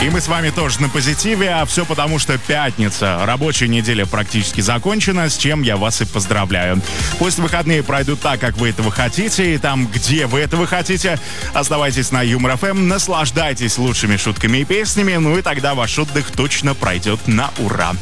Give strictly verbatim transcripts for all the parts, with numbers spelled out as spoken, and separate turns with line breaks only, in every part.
И мы с вами тоже на позитиве, а все потому, что пятница. Рабочая неделя практически закончена, с чем я вас и поздравляю. Пусть выходные пройдут так, как вы этого хотите, и там, где вы этого хотите. Оставайтесь на Юмор эф эм, наслаждайтесь лучшими шутками и песнями, ну и тогда ваш отдых точно пройдет на ура.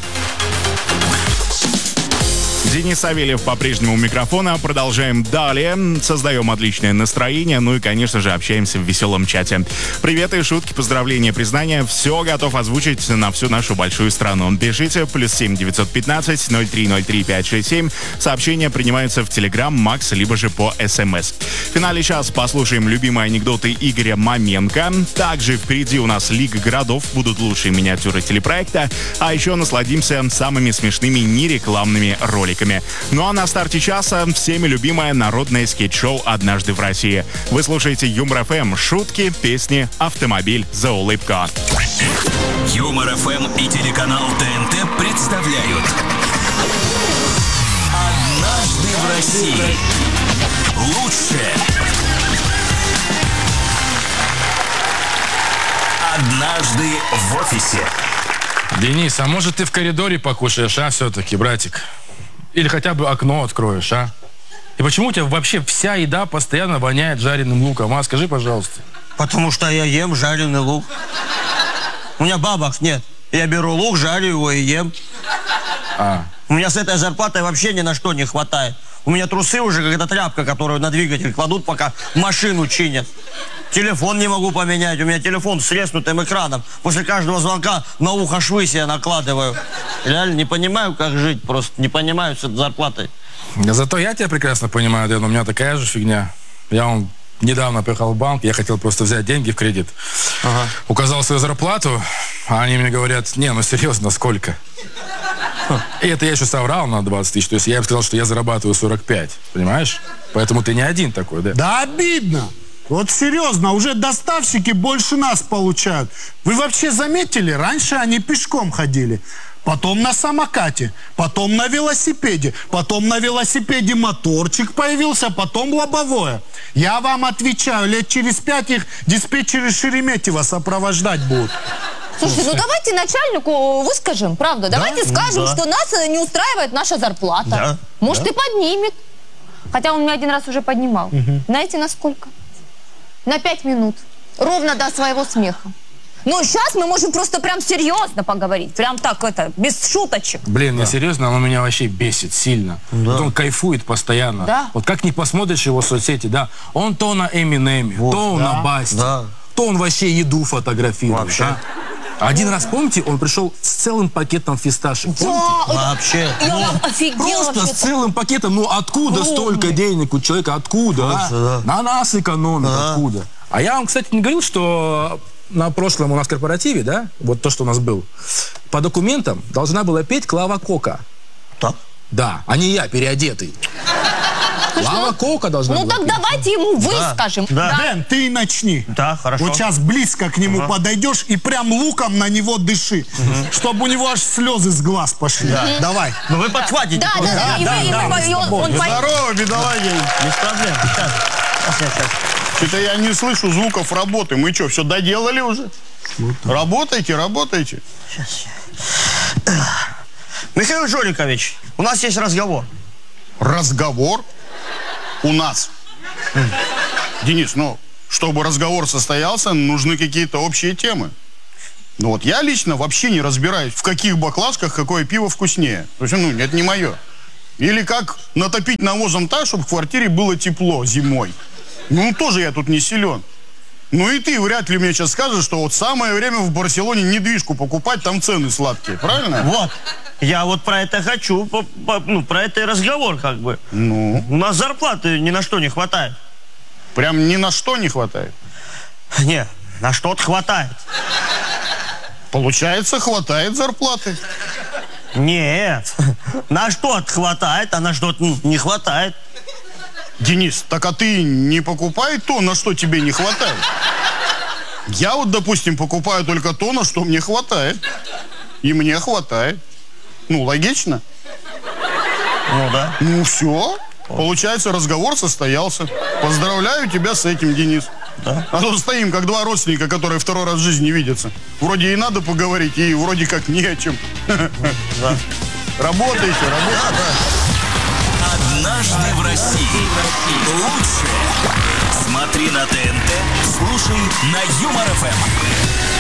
Денис Савельев по-прежнему у микрофона. Продолжаем далее. Создаем отличное настроение. Ну и, конечно же, общаемся в веселом чате. Приветы, шутки, поздравления, признания. Все готов озвучить на всю нашу большую страну. Пишите плюс семь девятьсот пятнадцать ноль три ноль три пять шесть семь. Сообщения принимаются в Телеграм, Макс, либо же по СМС. В финале час послушаем любимые анекдоты Игоря Маменко. Также впереди у нас Лига городов. Будут лучшие миниатюры телепроекта. А еще насладимся самыми смешными нерекламными роликами. Ну а на старте часа всеми любимое народное скетч-шоу «Однажды в России». Вы слушаете Юмор эф эм, шутки, песни, автомобиль за улыбку.
Юмор эф эм и телеканал ТНТ представляют «Однажды в России». Лучшее. «Однажды в офисе».
Денис, а может ты в коридоре покушаешь, а, все-таки, братик? Или хотя бы окно откроешь, а? И почему у тебя вообще вся еда постоянно воняет жареным луком, а? Скажи, пожалуйста.
Потому что я ем жареный лук. У меня бабок нет. Я беру лук, жарю его и ем.
А.
У меня с этой зарплатой вообще ни на что не хватает. У меня трусы уже как эта тряпка, которую на двигатель кладут, пока машину чинят. Телефон не могу поменять. У меня телефон с треснутым экраном. После каждого звонка на ухо швы себе накладываю. Реально не понимаю, как жить. Просто не понимаю с этой зарплатой.
Зато я тебя прекрасно понимаю, Дэн. У меня такая же фигня. Я он недавно приехал в банк. Я хотел просто взять деньги в кредит.
Ага.
Указал свою зарплату. А они мне говорят: не, ну серьезно, сколько? И это я еще соврал на двадцать тысяч. То есть я им сказал, что я зарабатываю сорок пять. Понимаешь? Поэтому ты не один такой, да?
Да обидно. Вот серьезно, уже доставщики больше нас получают. Вы вообще заметили, раньше они пешком ходили. Потом на самокате, потом на велосипеде, потом на велосипеде моторчик появился, потом лобовое. Я вам отвечаю, лет через пять их диспетчеры Шереметьево сопровождать будут.
Слушайте, ну давайте начальнику выскажем, правда?
Да?
Давайте скажем,
Да.
что нас не устраивает наша зарплата.
Да.
Может,
Да.
и поднимет. Хотя он меня один раз уже поднимал. Угу. Знаете, на сколько? На пять минут. Ровно до своего смеха. Ну, сейчас мы можем просто прям серьезно поговорить. Прям так, это, без шуточек.
Блин, не серьезно, он меня вообще бесит сильно.
Да.
Вот он кайфует постоянно.
Да.
Вот как не посмотришь его соцсети, да, он то на Эминеме,
Вот,
то
да,
на Басте,
да.
то он вообще еду фотографирует.
Вообще.
Да? Один раз, помните, он пришел с целым пакетом фисташек. Помните?
Вообще.
Я
Ну,
офигела.
Просто с
вообще.
целым пакетом. Ну откуда
Огромный.
столько денег у человека? Откуда? а?
Просто, да.
На нас экономит.
Да.
Откуда? А я вам, кстати, не говорил, что на прошлом у нас корпоративе, да, вот то, что у нас был, по документам должна была петь Клава Кока.
так.
Да, а не я, переодетый. Клава Кока должна
Ну
была
так
петь.
давайте ему выскажем.
Да.
Дэн, ты и начни.
Да, хорошо.
Вот сейчас близко к нему подойдешь и прям луком на него дыши, чтобы у него аж слезы с глаз пошли. Давай.
Ну вы подхватите.
Да, да, да, и вы- и вы- и он- он пой-
Здорово, бедолаги.
Без проблем. Сейчас. Сейчас, сейчас, сейчас.
Что-то я не слышу звуков работы. Мы что, все доделали уже? Работайте, работайте.
Михаил Жоликович, у нас есть разговор.
Разговор у нас. Денис, ну, чтобы разговор состоялся, нужны какие-то общие темы. Ну вот я лично вообще не разбираюсь, в каких баклажках какое пиво вкуснее. То есть, ну, это не мое. Или как натопить навозом так, чтобы в квартире было тепло зимой. Ну, тоже я тут не силен. Ну и ты вряд ли мне сейчас скажешь, что вот самое время в Барселоне недвижку покупать, там цены сладкие, правильно?
Вот. Я вот про это хочу, по- по- ну, про это и разговор как бы.
Ну,
У нас зарплаты ни на что не хватает.
прям ни на что не хватает.
Не, на что-то хватает.
Получается, хватает зарплаты.
Нет, на что-то хватает, а на что-то ну, не хватает.
Денис, так а ты не покупай то, на что тебе не хватает. Я вот, допустим, покупаю только то, на что мне хватает. И мне хватает. Ну, логично?
Ну да.
Ну, все. Получается, разговор состоялся. Поздравляю тебя с этим, Денис. Да. А то стоим, как два родственника, которые второй раз в жизни не видятся. Вроде и надо поговорить, и вроде как не о чем.
Да.
Работаете, работаете.
Однажды в России. Лучшее. Смотри на ТНТ, слушай на Юмор ФМ.